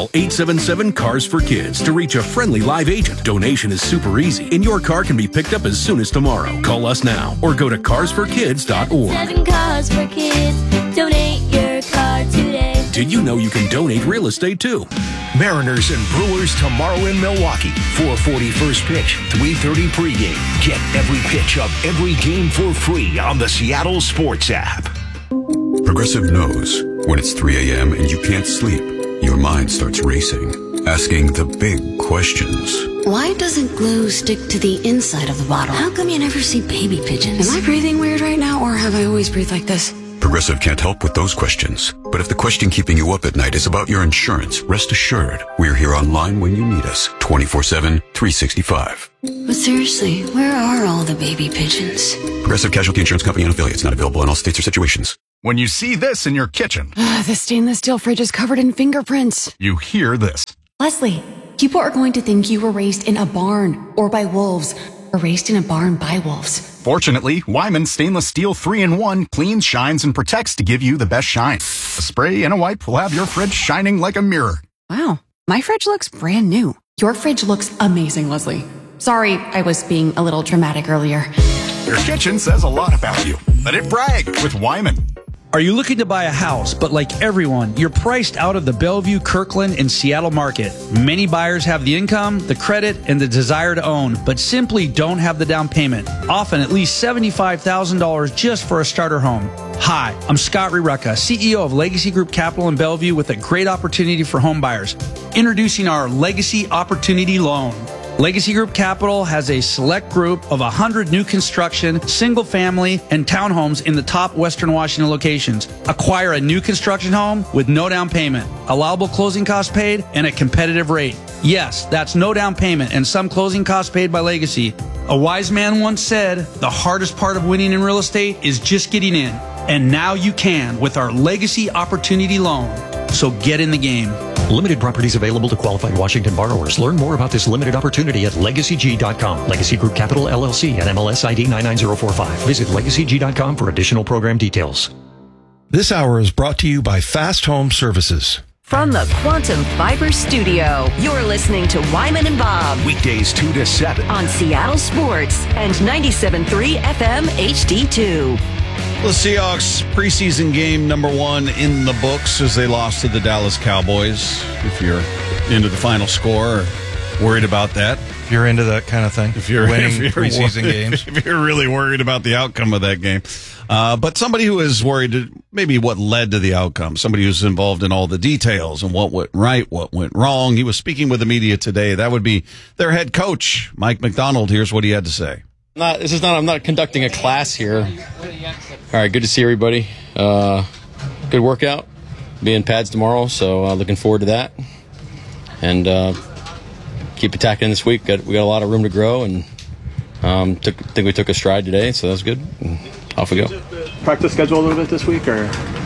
877-CARS-FOR-KIDS to reach a friendly live agent. Donation is super easy, and your car can be picked up as soon as tomorrow. Call us now or go to carsforkids.org. 7 Cars for Kids. Donate your car today. Did you know you can donate real estate too? Mariners and Brewers tomorrow in Milwaukee. 4:40 first pitch, 3:30 pregame. Get every pitch of every game for free on the Seattle Sports app. Progressive knows when it's 3 a.m. and you can't sleep, your mind starts racing, asking the big questions. Why doesn't glue stick to the inside of the bottle? How come you never see baby pigeons? Am I breathing weird right now, or have I always breathed like this? Progressive can't help with those questions. But if the question keeping you up at night is about your insurance, rest assured, we're here online when you need us, 24/7, 365. But seriously, where are all the baby pigeons? Progressive Casualty Insurance Company and affiliates, not available in all states or situations. When you see this in your kitchen, The stainless steel fridge is covered in fingerprints. you hear this. Leslie, people are going to think you were raised in a barn or by wolves, or raised in a barn by wolves. Fortunately, Wyman Stainless Steel 3-in-1 cleans, shines, and protects to give you the best shine. A spray and a wipe will have your fridge shining like a mirror. Wow, my fridge looks brand new. Your fridge looks amazing, Leslie. Sorry, I was being a little dramatic earlier. Your kitchen says a lot about you. Let it brag with Wyman. Are you looking to buy a house, but like everyone, you're priced out of the Bellevue, Kirkland, and Seattle market? Many buyers have the income, the credit, and the desire to own, but simply don't have the down payment, often at least $75,000 just for a starter home. Hi, I'm Scott Rireka, CEO of Legacy Group Capital in Bellevue, with a great opportunity for home buyers. Introducing our Legacy Opportunity Loan. Legacy Group Capital has a select group of 100 new construction, single family, and townhomes in the top Western Washington locations. Acquire a new construction home with no down payment, allowable closing costs paid, and a competitive rate. Yes, that's no down payment and some closing costs paid by Legacy. A wise man once said, the hardest part of winning in real estate is just getting in. And now you can with our Legacy Opportunity Loan. So get in the game. Limited properties available to qualified Washington borrowers. Learn more about this limited opportunity at LegacyG.com. Legacy Group Capital LLC and MLS ID 99045. Visit LegacyG.com for additional program details. This hour is brought to you by Fast Home Services. From the Quantum Fiber Studio, you're listening to Wyman and Bob. Weekdays 2 to 7. On Seattle Sports and 97.3 FM HD2. The Seahawks preseason game number 1 in the books as they lost to the Dallas Cowboys. If you're into the final score or worried about that. If you're into that kind of thing. If you're winning preseason games. If you're really worried about the outcome of that game. But somebody who is worried maybe what led to the outcome. Somebody who's involved in all the details and what went right, what went wrong. He was speaking with the media today. That would be their head coach, Mike McDonald. Here's what he had to say. I'm not conducting a class here. All right, good to see everybody. Good workout. Be in pads tomorrow, so looking forward to that. And keep attacking this week. We got a lot of room to grow, and think we took a stride today, so that's good. And off we go. Practice schedule a little bit this week, or?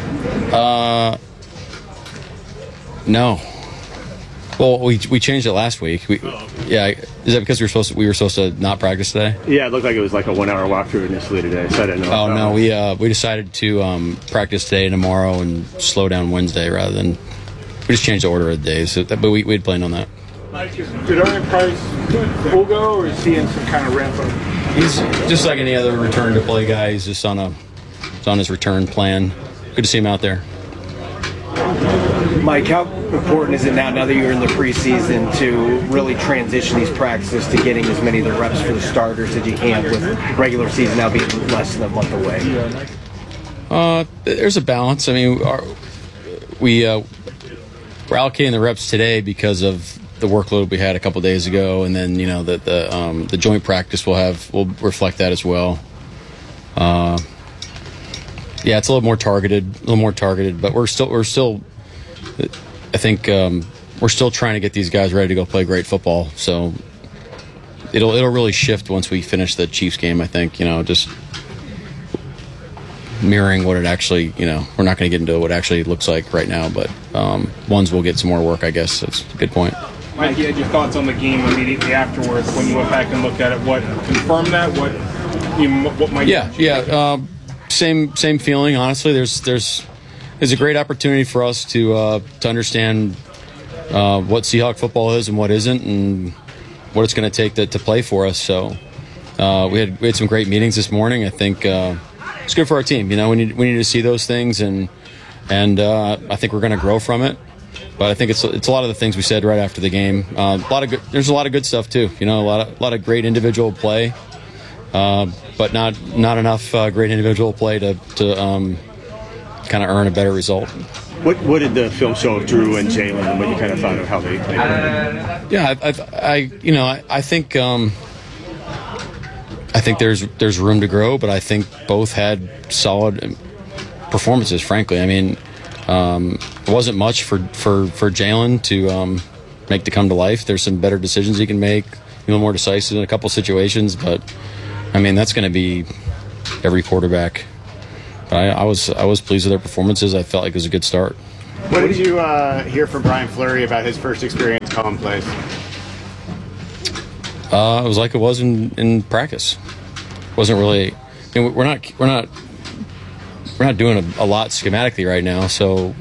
No. Well, we changed it last week. Yeah, is that because we were supposed to not practice today? Yeah, it looked like it was like a 1 hour walkthrough initially today, so I didn't know. Oh no, we decided to practice today and tomorrow and slow down Wednesday rather than we just changed the order of the days. But we had planned on that. Did Ernie Price full go, or is he in some kind of ramp up? He's just like any other return to play guy. He's just on his return plan. Good to see him out there. Mike, how important is it now that you're in the preseason to really transition these practices to getting as many of the reps for the starters as you can, with regular season now being less than a month away? There's a balance. I mean, we're allocating the reps today because of the workload we had a couple days ago, and then the joint practice will reflect that as well. Yeah, it's a little more targeted, but we're still. I think we're still trying to get these guys ready to go play great football. So it'll really shift once we finish the Chiefs game. I think just mirroring what it actually we're not going to get into what it actually looks like right now, but ones will get some more work. I guess that's a good point. Mike, you had your thoughts on the game immediately afterwards when you went back and looked at it. What confirmed that? What might? Yeah. Same feeling. Honestly, there's a great opportunity for us to understand what Seahawk football is and what isn't, and what it's going to take to play for us. So we had some great meetings this morning. I think it's good for our team. We need to see those things, and I think we're going to grow from it. But I think it's a lot of the things we said right after the game. There's a lot of good stuff too. A lot of great individual play, but not enough great individual play to kind of earn a better result. What did the film show of Drew and Jalen, and what you kind of thought of how they played? Yeah, I think there's room to grow, but I think both had solid performances. Frankly, I mean, it wasn't much for Jalen to make to come to life. There's some better decisions he can make, a little more decisive in a couple situations, but I mean that's going to be every quarterback. But I was pleased with their performances. I felt like it was a good start. What did you hear from Brian Fleury about his first experience calling plays? It was like it was in practice. It wasn't really. I mean, we're not doing a lot schematically right now, so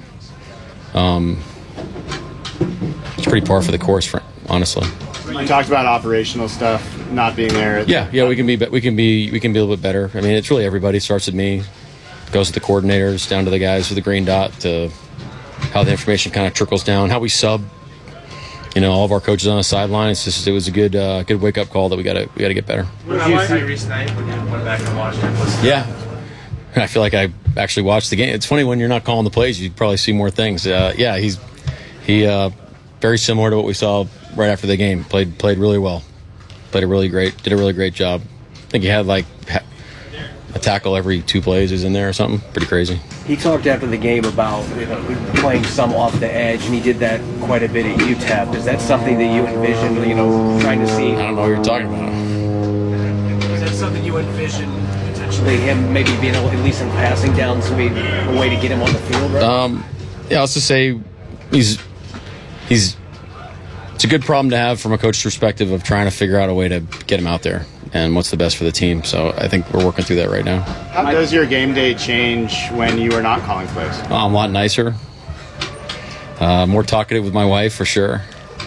it's pretty par for the course, honestly. You talked about operational stuff not being there. Yeah, we can be a little bit better. I mean, it's really everybody. It starts with me, goes to the coordinators, down to the guys with the green dot, to how the information kind of trickles down, how we sub. All of our coaches on the sideline. It was a good wake up call that we got to get better. What did you see recently when you went back and watched it? Yeah, I feel like I actually watched the game. It's funny when you're not calling the plays, you probably see more things. He very similar to what we saw right after the game. Played really well. Did a really great job. I think he had like a tackle every 2 plays. Is in there or something. Pretty crazy. He talked after the game about playing some off the edge, and he did that quite a bit at UTEP. Is that something that you envision, trying to see? I don't know what you're talking about. Is that something you envision potentially? Him maybe being able, at least in passing down, a way to get him on the field, right? Let's just say it's a good problem to have from a coach's perspective of trying to figure out a way to get him out there and what's the best for the team. So I think we're working through that right now. How does your game day change when you are not calling plays? I'm a lot nicer, more talkative with my wife for sure.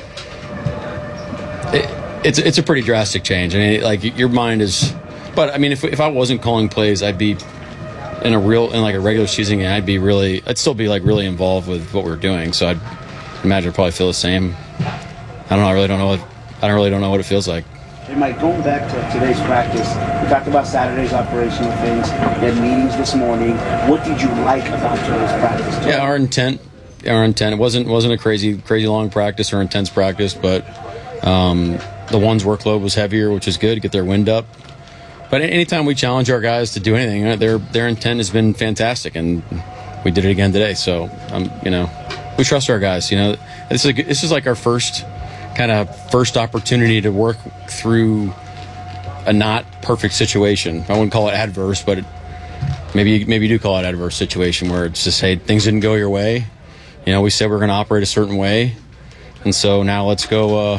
It's a pretty drastic change. I mean, like your mind is. But I mean, if I wasn't calling plays, I'd be in a regular season game. I'd still be like really involved with what we're doing. So I'd imagine I'd probably feel the same. I don't know. I really don't know what it feels like. Hey, Mike, going back to today's practice, we talked about Saturday's operational things. You had meetings this morning. What did you like about today's practice? Yeah, our intent. It wasn't a crazy long practice or intense practice, but the one's workload was heavier, which is good. Get their wind up. But anytime we challenge our guys to do anything, their intent has been fantastic, and we did it again today. So we trust our guys. This is like our first opportunity to work through a not perfect situation. I wouldn't call it adverse, but maybe you do call it adverse situation where it's just, hey, things didn't go your way. We said we're going to operate a certain way, and so now let's go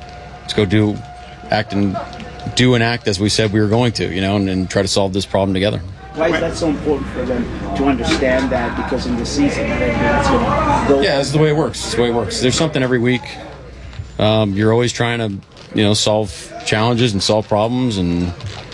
act as we said we were going to, and try to solve this problem together. Why is that so important for them to understand that? Because in the season, that's going to go. Yeah, that's the way it works. It's the way it works. There's something every week. You're always trying to, solve challenges and solve problems, and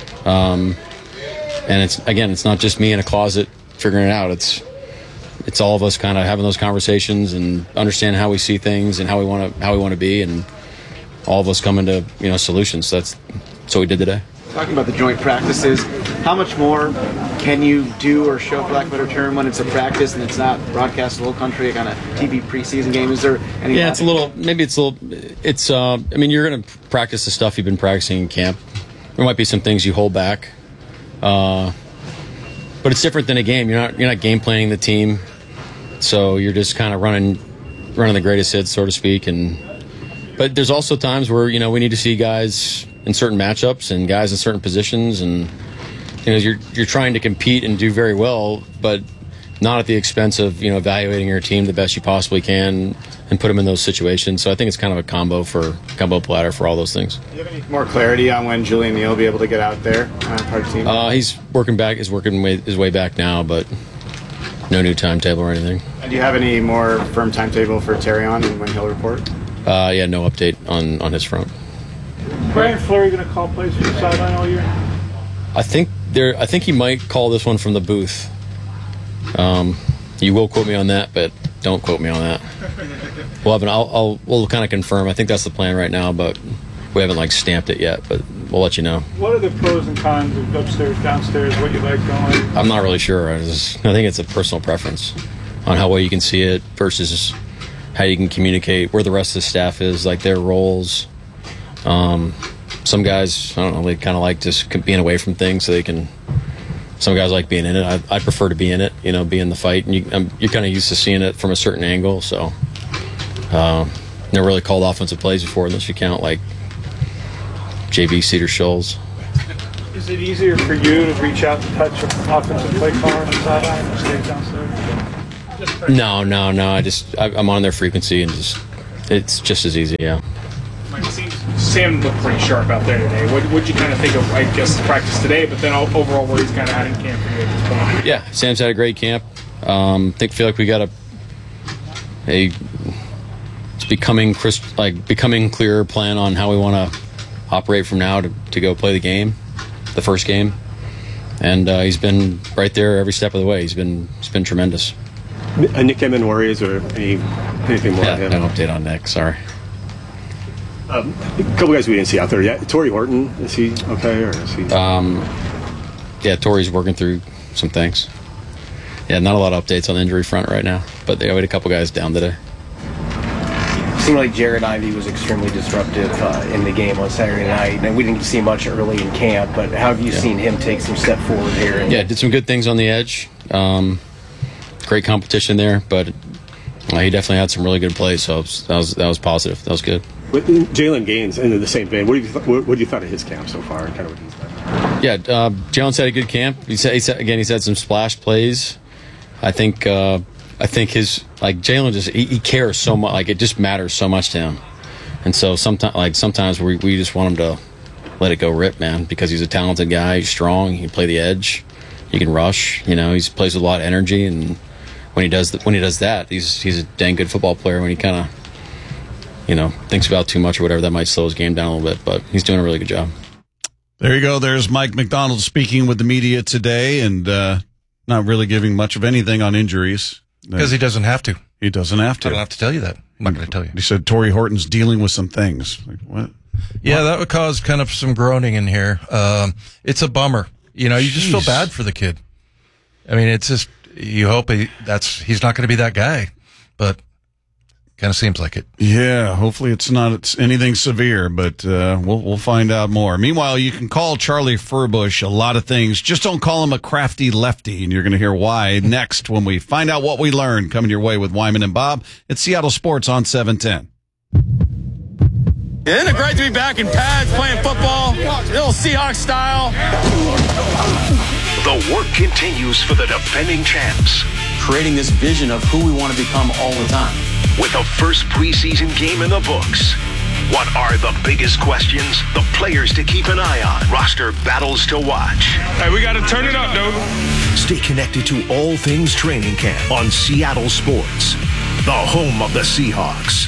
it's not just me in a closet figuring it out. It's all of us kind of having those conversations and understanding how we see things and how we want to be, and all of us coming to solutions. That's what we did today. Talking about the joint practices, how much more can you do or show, for lack of a better term, when it's a practice and it's not broadcast the whole country, a kind of TV preseason game? Is there any? Yeah, it's I mean, you're going to practice the stuff you've been practicing in camp. There might be some things you hold back, but it's different than a game. You're not game planning the team, so you're just kind of running the greatest hits, so to speak. But there's also times where we need to see guys in certain matchups and guys in certain positions, and you're trying to compete and do very well, but not at the expense of evaluating your team the best you possibly can and put them in those situations. So I think it's kind of a combo platter for all those things. Do you have any more clarity on when Julian Neal will be able to get out there, part of the team? He's working his way back now, but no new timetable or anything. And do you have any more firm timetable for Terrion and when he'll report? Yeah, no update on his front. Brian Fleury going to call plays from the sideline all year? I think he might call this one from the booth. You will quote me on that, but don't quote me on that. We'll kind of confirm. I think that's the plan right now, but we haven't stamped it yet. But we'll let you know. What are the pros and cons of upstairs, downstairs? What you like going? I'm not really sure. I think it's a personal preference on how well you can see it versus how you can communicate where the rest of the staff is, like their roles. Some guys, I don't know, they kind of like just being away from things so they can. Some guys like being in it. I prefer to be in it, be in the fight. And you're kind of used to seeing it from a certain angle. So, never really called offensive plays before unless you count JV Cedar Shoals. Is it easier for you to reach out to touch an offensive play caller on the sideline or stay downstairs? No. I'm on their frequency and it's just as easy, yeah. Sam looked pretty sharp out there today. What'd you kind of think of, I guess, practice today, but then overall where he's kind of at in camp for you at this point? Yeah, Sam's had a great camp. Feel like we got it's becoming clearer plan on how we want to operate from now to go play the first game. And he's been right there every step of the way. He's been tremendous. Nick Edmond worries or anything more? Yeah, no update on Nick, sorry. A couple guys we didn't see out there yet. Torrey Horton, is he okay, or is he? Yeah, Torrey's working through some things. Yeah, not a lot of updates on the injury front right now, but they had a couple guys down today. It seemed like Jared Ivey was extremely disruptive in the game on Saturday night, and we didn't see much early in camp, but how have you seen him take some step forward here? Yeah, did some good things on the edge. Great competition there, but he definitely had some really good plays, so that was positive. That was good. With Jalen Gaines in the same vein, what do you thought of his camp so far? And kind of what he's done? Yeah, Jalen's had a good camp. He's had some splash plays. I think his Jalen he cares so much. It just matters so much to him, and so sometimes we just want him to let it go rip, man, because he's a talented guy. He's strong. He can play the edge. He can rush. He plays with a lot of energy, and when he does that, he's a dang good football player. When he kind of thinks about too much or whatever, that might slow his game down a little bit, but he's doing a really good job. There you go. There's Mike McDonald speaking with the media today and not really giving much of anything on injuries. Because he doesn't have to. He doesn't have to. I don't have to tell you that. I'm not going to tell you. He said Torrey Horton's dealing with some things. What? Yeah, that would cause kind of some groaning in here. It's a bummer. You just feel bad for the kid. I mean, it's just, you hope he's not going to be that guy, but kind of seems like it. Yeah, hopefully it's not anything severe, but we'll find out more. Meanwhile, you can call Charlie Furbush a lot of things. Just don't call him a crafty lefty, and you're going to hear why next when we find out what we learned. Coming your way with Wyman and Bob. It's Seattle Sports on 710. Isn't it great to be back in pads playing football? Little Seahawks style. The work continues for the defending champs. Creating this vision of who we want to become all the time. With the first preseason game in the books, what are the biggest questions, the players to keep an eye on, roster battles to watch? Hey, we got to turn it up, dude. Stay connected to all things training camp on Seattle Sports, the home of the Seahawks.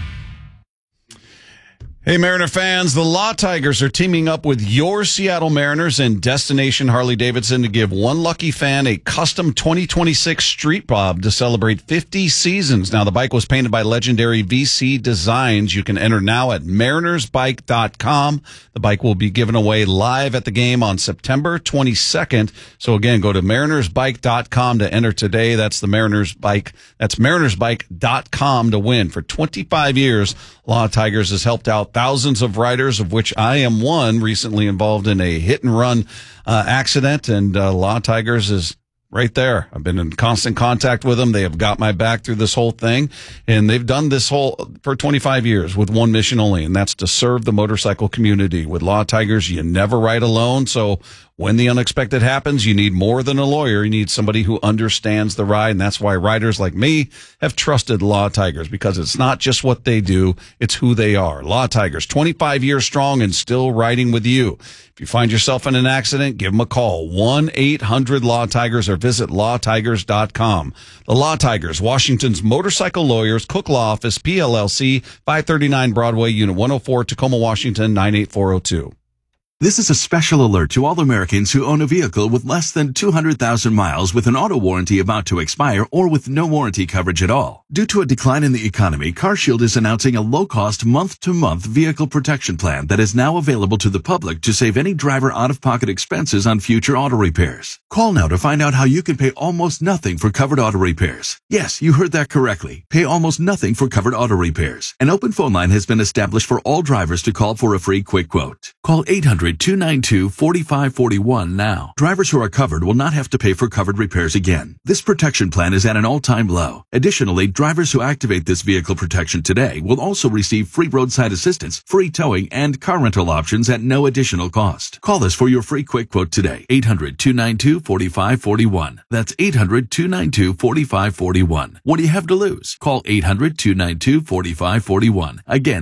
Hey, Mariner fans, the Law Tigers are teaming up with your Seattle Mariners and Destination Harley-Davidson to give one lucky fan a custom 2026 Street Bob to celebrate 50 seasons. Now, the bike was painted by legendary VC Designs. You can enter now at marinersbike.com. The bike will be given away live at the game on September 22nd. So, again, go to marinersbike.com to enter today. That's the Mariners Bike. That's marinersbike.com to win. For 25 years, Law Tigers has helped out thousands of riders, of which I am one, recently involved in a hit-and-run accident, and Law Tigers is right there. I've been in constant contact with them. They have got my back through this whole thing, and they've done this for 25 years with one mission only, and that's to serve the motorcycle community. With Law Tigers, you never ride alone, so When the unexpected happens, you need more than a lawyer. You need somebody who understands the ride, and that's why riders like me have trusted Law Tigers, because it's not just what they do, it's who they are. Law Tigers, 25 years strong and still riding with you. If you find yourself in an accident, give them a call, 1-800-LAW-TIGERS, or visit lawtigers.com. The Law Tigers, Washington's motorcycle lawyers, Cook Law Office, PLLC, 539 Broadway, Unit 104, Tacoma, Washington, 98402. This is a special alert to all Americans who own a vehicle with less than 200,000 miles with an auto warranty about to expire or with no warranty coverage at all. Due to a decline in the economy, CarShield is announcing a low-cost month-to-month vehicle protection plan that is now available to the public to save any driver out-of-pocket expenses on future auto repairs. Call now to find out how you can pay almost nothing for covered auto repairs. Yes, you heard that correctly. Pay almost nothing for covered auto repairs. An open phone line has been established for all drivers to call for a free quick quote. Call 800-292-4541 now. Drivers who are covered will not have to pay for covered repairs again. This protection plan is at an all-time low. Additionally, drivers who activate this vehicle protection today will also receive free roadside assistance, free towing, and car rental options at no additional cost. Call us for your free quick quote today. 800-292-4541. That's 800-292-4541. What do you have to lose? Call 800-292-4541. Again,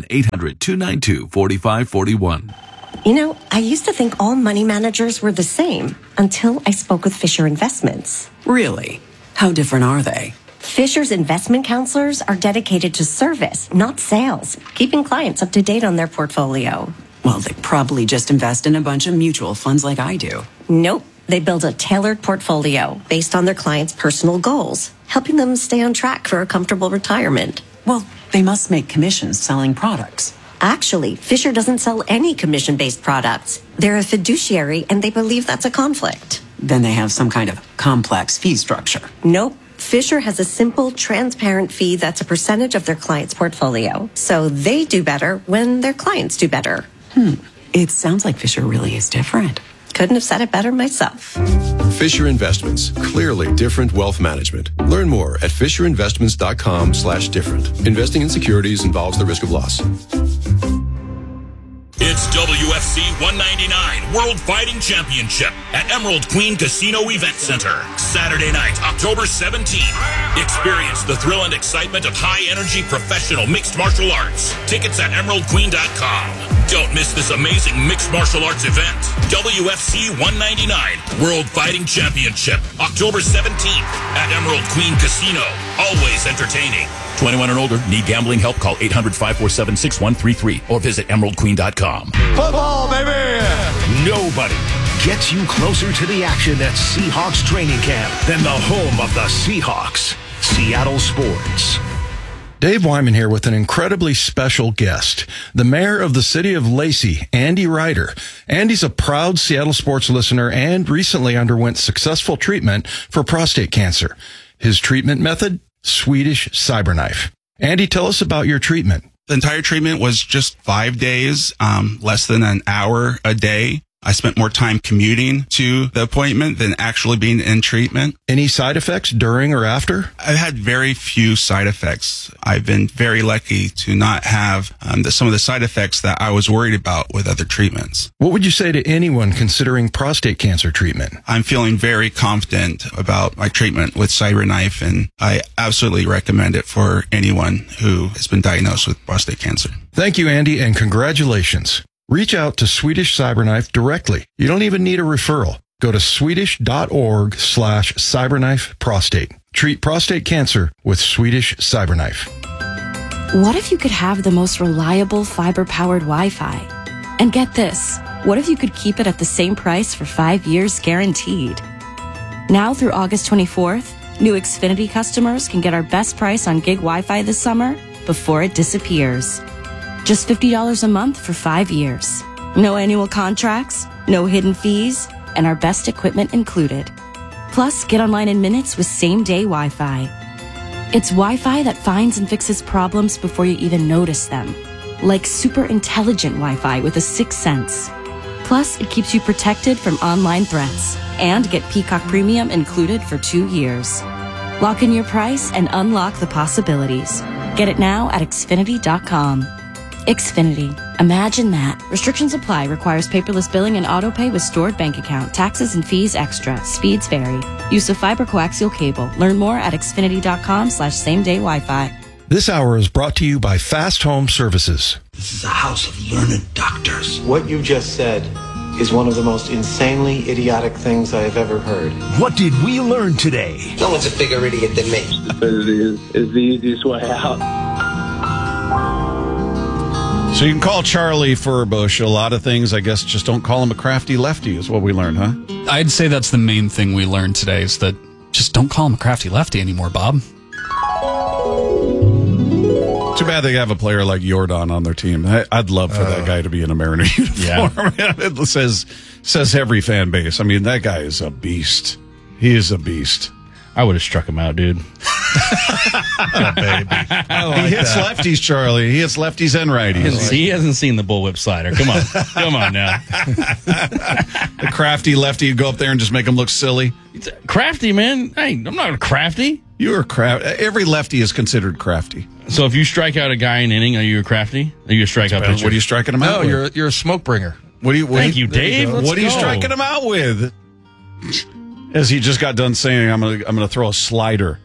800-292-4541. You know, I used to think all money managers were the same until I spoke with Fisher Investments. Really? How different are they? Fisher's investment counselors are dedicated to service, not sales, keeping clients up to date on their portfolio. Well, they probably just invest in a bunch of mutual funds like I do. Nope. They build a tailored portfolio based on their clients' personal goals, helping them stay on track for a comfortable retirement. Well, they must make commissions selling products. Actually, Fisher doesn't sell any commission-based products. They're a fiduciary, and they believe that's a conflict. Then they have some kind of complex fee structure. Nope. Fisher has a simple, transparent fee that's a percentage of their client's portfolio. So they do better when their clients do better. It sounds like Fisher really is different. Couldn't have said it better myself. Fisher Investments. Clearly different wealth management. Learn more at FisherInvestments.com/different. Investing in securities involves the risk of loss. It's WFC 199 World Fighting Championship at Emerald Queen Casino Event Center. Saturday night, October 17th. Experience the thrill and excitement of high-energy professional mixed martial arts. Tickets at emeraldqueen.com. Don't miss this amazing mixed martial arts event. WFC 199 World Fighting Championship, October 17th at Emerald Queen Casino. Always entertaining. 21 and older. Need gambling help? Call 800-547-6133 or visit emeraldqueen.com. Football, baby! Nobody gets you closer to the action at Seahawks training camp than the home of the Seahawks, Seattle Sports. Dave Wyman here with an incredibly special guest, the mayor of the city of Lacey, Andy Ryder. Andy's a proud Seattle sports listener and recently underwent successful treatment for prostate cancer. His treatment method? Swedish CyberKnife. Andy, tell us about your treatment. The entire treatment was just 5 days, less than an hour a day. I spent more time commuting to the appointment than actually being in treatment. Any side effects during or after? I've had very few side effects. I've been very lucky to not have some of the side effects that I was worried about with other treatments. What would you say to anyone considering prostate cancer treatment? I'm feeling very confident about my treatment with CyberKnife, and I absolutely recommend it for anyone who has been diagnosed with prostate cancer. Thank you, Andy, and congratulations. Reach out to Swedish CyberKnife directly. You don't even need a referral. Go to swedish.org/CyberKnife prostate. Treat prostate cancer with Swedish CyberKnife. What if you could have the most reliable fiber-powered Wi-Fi? And get this, what if you could keep it at the same price for 5 years guaranteed? Now through August 24th, new Xfinity customers can get our best price on gig Wi-Fi this summer before it disappears. Just $50 a month for 5 years. No annual contracts, no hidden fees, and our best equipment included. Plus, get online in minutes with same-day Wi-Fi. It's Wi-Fi that finds and fixes problems before you even notice them. Like super intelligent Wi-Fi with a sixth sense. Plus, it keeps you protected from online threats. And get Peacock Premium included for 2 years. Lock in your price and unlock the possibilities. Get it now at Xfinity.com. Xfinity. Imagine that. Restrictions apply. Requires paperless billing and auto-pay with stored bank account. Taxes and fees extra. Speeds vary. Use of fiber coaxial cable. Learn more at xfinity.com/same-day Wi-Fi. This hour is brought to you by Fast Home Services. This is a house of learned doctors. What you just said is one of the most insanely idiotic things I have ever heard. What did we learn today? No one's a bigger idiot than me. Stupidity is the easiest way out. So you can call Charlie Furbush a lot of things. I guess just don't call him a crafty lefty is what we learned, huh? I'd say that's the main thing we learned today is that just don't call him a crafty lefty anymore, Bob. Too bad they have a player like Jordan on their team. I'd love for that guy to be in a Mariner uniform. Yeah. It says every fan base. I mean, that guy is a beast. He is a beast. I would have struck him out, dude. Oh, baby. He hits lefties, Charlie. He hits lefties and righties. He hasn't seen the bullwhip slider. Come on. Come on now. The crafty lefty would go up there and just make him look silly. Crafty, man. Hey, I'm not a crafty. You are crafty. Every lefty is considered crafty. So if you strike out a guy in an inning, are you a crafty? Are you a strikeout pitcher? What are you striking him out with? You're a smoke bringer. Thank you, Dave. What are you striking him out with? As he just got done saying, I'm gonna throw a slider.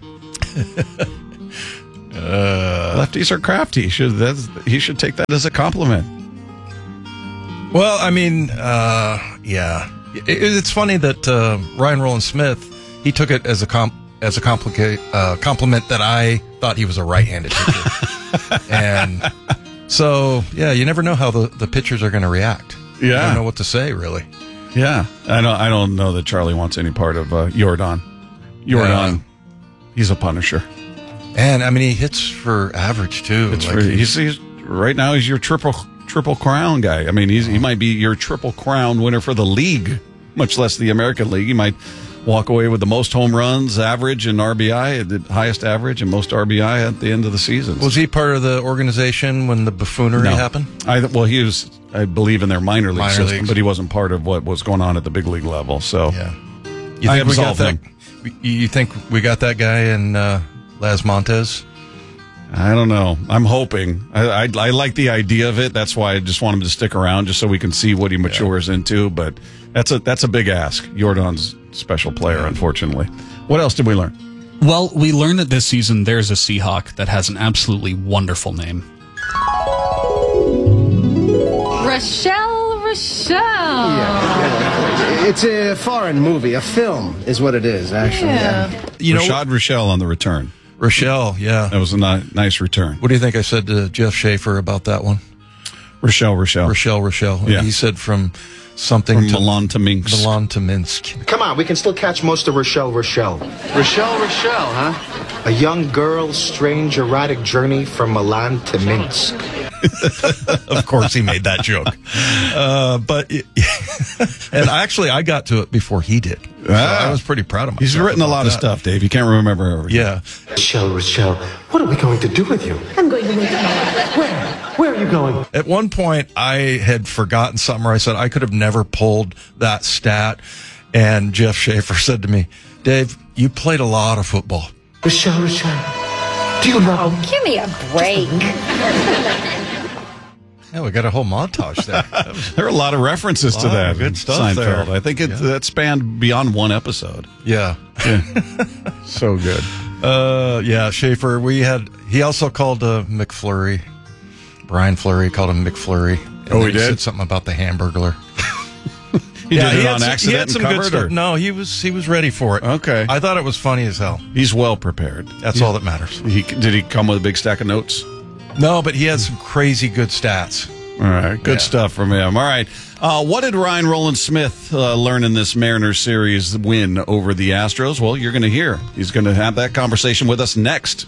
Lefties are crafty. He should take that as a compliment. Well, I mean, yeah. It's funny that Ryan Rowland-Smith, he took it as a compliment that I thought he was a right-handed pitcher. And so, yeah, you never know how the pitchers are going to react. Yeah. You don't know what to say, really. Yeah. I don't know that Charlie wants any part of Jordan. He's a punisher. And, I mean, he hits for average, too. He's right now, he's your triple crown guy. I mean, he might be your triple crown winner for the league, much less the American League. He might walk away with the most home runs, average, and RBI, the highest average and most RBI at the end of the season. Was he part of the organization when the buffoonery happened? He was, I believe, in their minor league system, but he wasn't part of what was going on at the big league level. So, yeah. You think we got that guy in Las Montes? I don't know. I'm hoping. I like the idea of it. That's why I just want him to stick around, just so we can see what he matures into. But that's a big ask. Jordan's a special player, unfortunately. What else did we learn? Well, we learned that this season there's a Seahawk that has an absolutely wonderful name. Rochelle. Yeah. It's a foreign movie. A film is what it is, actually. Yeah. Rashad Rochelle on the return. Rochelle, yeah. That was a nice return. What do you think I said to Jeff Schaefer about that one? Rochelle. Yeah. He said from Milan to Minsk. Milan to Minsk. Come on, we can still catch most of Rochelle, huh? A young girl's strange erotic journey from Milan to Minsk. Of course he made that joke. And I got to it before he did. So I was pretty proud of myself. He's written a lot of stuff, Dave. You can't remember everything. Yeah. Rochelle, what are we going to do with you? I'm going to make Where are you going? At one point, I had forgotten something where I said I could have never pulled that stat. And Jeff Schaefer said to me, Dave, you played a lot of football. Rochelle, do you love me? Give me a break. Yeah, we got a whole montage there. There are a lot of references to that. Good stuff Seinfeld. there. I think that spanned beyond one episode. Yeah. So good. Yeah, Schaefer. He also called McFlurry. Brian Fleury called him McFlurry. He did? Said something about the Hamburglar. He did it on accident. He had some good stuff. No, he was ready for it. Okay. I thought it was funny as hell. He's well prepared. That's all that matters. Did he come with a big stack of notes? No, but he had some crazy good stats. All right. Good stuff from him. All right. What did Ryan Rowland-Smith learn in this Mariners series win over the Astros? Well, you're going to hear. He's going to have that conversation with us next.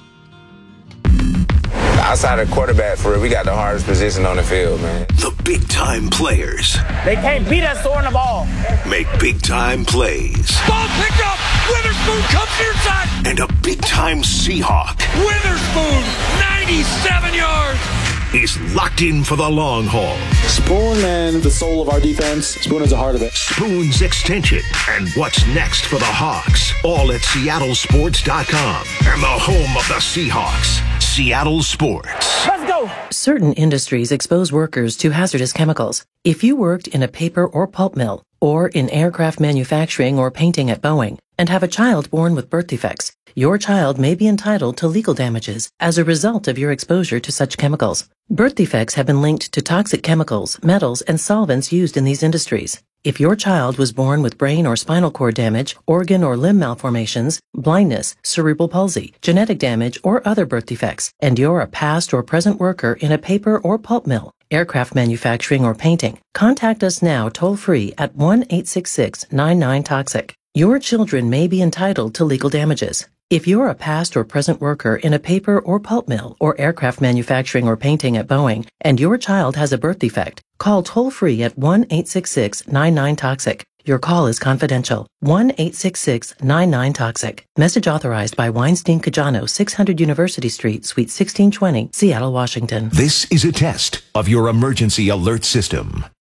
Outside of quarterback, for real, we got the hardest position on the field, man. The big-time players They can't beat us throwing the ball. make big-time plays. Ball picked up. Witherspoon comes near side. And a big-time Seahawk Witherspoon, 97 yards. is locked in for the long haul. Spoon and the soul of our defense. Spoon is the heart of it. Spoon's extension and what's next for the Hawks. All at SeattleSports.com and the home of the Seahawks, Seattle Sports. Let's go. go! Certain industries expose workers to hazardous chemicals. If you worked in a paper or pulp mill, or in aircraft manufacturing or painting at Boeing, and have a child born with birth defects, your child may be entitled to legal damages as a result of your exposure to such chemicals. Birth defects have been linked to toxic chemicals, metals, and solvents used in these industries. If your child was born with brain or spinal cord damage, organ or limb malformations, blindness, cerebral palsy, genetic damage, or other birth defects, and you're a past or present worker in a paper or pulp mill, aircraft manufacturing, or painting, contact us now toll-free at 1-866-99-TOXIC. Your children may be entitled to legal damages. If you're a past or present worker in a paper or pulp mill or aircraft manufacturing or painting at Boeing, and your child has a birth defect, call toll-free at 1-866-99-TOXIC. Your call is confidential. 1-866-99-TOXIC. Message authorized by Weinstein Cajano, 600 University Street, Suite 1620, Seattle, Washington. This is a test of your emergency alert system.